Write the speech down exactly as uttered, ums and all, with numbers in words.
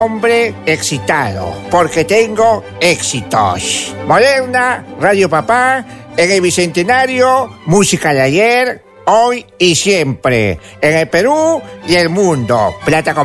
hombre excitado, porque tengo éxitos. Moderna, Radio Papá, en el Bicentenario, música de ayer, hoy y siempre. En el Perú y el mundo. Plata con